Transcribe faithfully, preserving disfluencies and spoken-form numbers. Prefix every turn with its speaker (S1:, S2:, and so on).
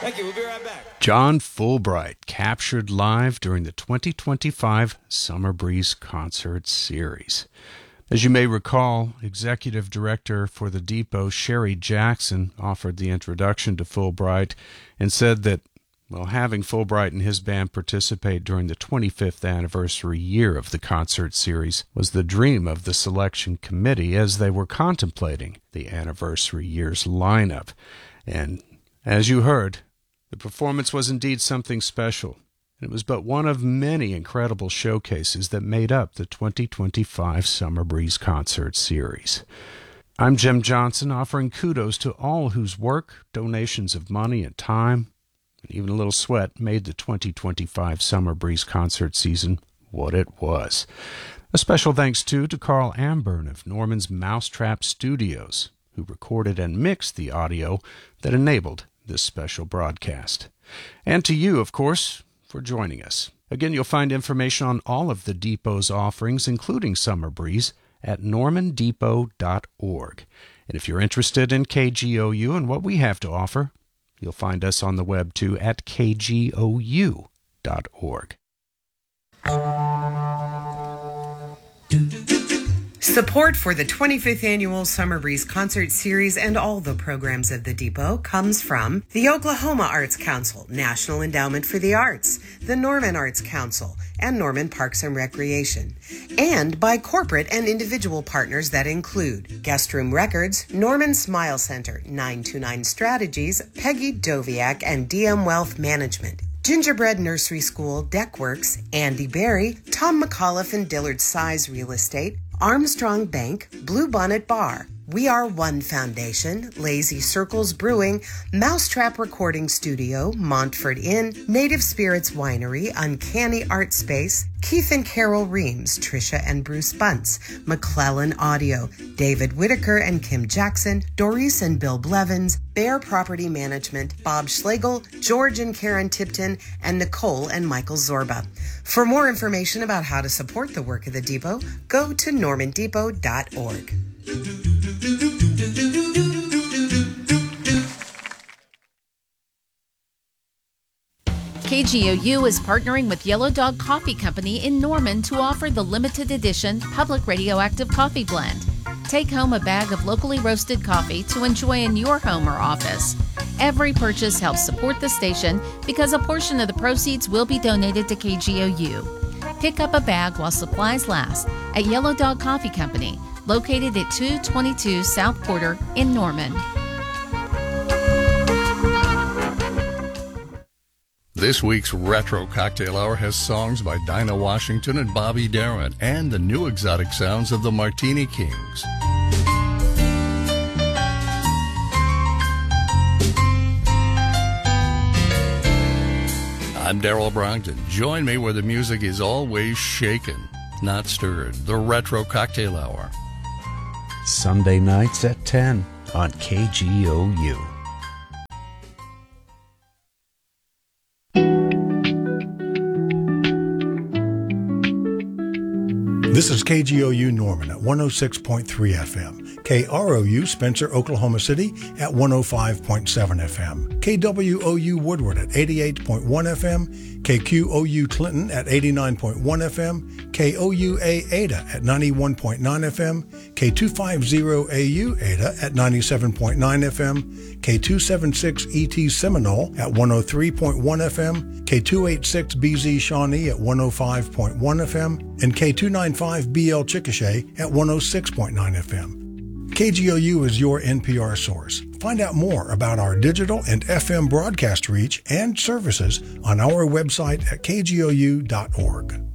S1: Thank you. We'll be right back.
S2: John Fulbright, captured live during the twenty twenty-five Summer Breeze Concert Series. As you may recall, Executive Director for the Depot, Sherry Jackson, offered the introduction to Fulbright and said that, well, having Fulbright and his band participate during the twenty-fifth anniversary year of the concert series was the dream of the selection committee as they were contemplating the anniversary year's lineup. And as you heard, the performance was indeed something special. It was but one of many incredible showcases that made up the twenty twenty-five Summer Breeze Concert Series. I'm Jim Johnson, offering kudos to all whose work, donations of money and time, and even a little sweat made the twenty twenty-five Summer Breeze Concert season what it was. A special thanks, too, to Carl Amburn of Norman's Mousetrap Studios, who recorded and mixed the audio that enabled this special broadcast. And to you, of course, for joining us. Again, you'll find information on all of the Depot's offerings, including Summer Breeze, at norman depot dot org. And if you're interested in K G O U and what we have to offer, you'll find us on the web, too, at k g o u dot org.
S3: Support for the twenty-fifth Annual Summer Breeze Concert Series and all the programs of the Depot comes from the Oklahoma Arts Council, National Endowment for the Arts, the Norman Arts Council, and Norman Parks and Recreation, and by corporate and individual partners that include Guest Room Records, Norman Smile Center, nine two nine Strategies, Peggy Doviak, and D M Wealth Management, Gingerbread Nursery School, Deckworks, Andy Berry, Tom McAuliffe and Dillard Size Real Estate, Armstrong Bank, Bluebonnet Bar, We Are One Foundation, Lazy Circles Brewing, Mousetrap Recording Studio, Montford Inn, Native Spirits Winery, Uncanny Art Space, Keith and Carol Reams, Tricia and Bruce Bunce, McClellan Audio, David Whitaker and Kim Jackson, Doris and Bill Blevins, Bear Property Management, Bob Schlegel, George and Karen Tipton, and Nicole and Michael Zorba. For more information about how to support the work of the Depot, go to norman depot dot org.
S4: K G O U is partnering with Yellow Dog Coffee Company in Norman to offer the limited edition Public Radioactive Coffee Blend. Take home a bag of locally roasted coffee to enjoy in your home or office. Every purchase helps support the station because a portion of the proceeds will be donated to K G O U. Pick up a bag while supplies last at Yellow Dog Coffee Company, located at two twenty-two South Porter in Norman.
S5: This week's Retro Cocktail Hour has songs by Dinah Washington and Bobby Darin, and the new exotic sounds of the Martini Kings. I'm Daryl Brogdon. Join me where the music is always shaken, not stirred. The Retro Cocktail Hour.
S2: Sunday nights at ten on K G O U.
S6: This is K G O U Norman at one oh six point three F M, K R O U Spencer, Oklahoma City at one oh five point seven F M, K W O U Woodward at eighty-eight point one F M, K Q O U Clinton at eighty-nine point one F M, K O U A Ada at ninety-one point nine F M, K two fifty A U Ada at ninety-seven point nine F M, K two seventy-six E T Seminole at one oh three point one F M, K two eighty-six B Z Shawnee at one oh five point one F M, and K two ninety-five B L Chickasha at one oh six point nine F M. K G O U is your N P R source. Find out more about our digital and F M broadcast reach and services on our website at k g o u dot org.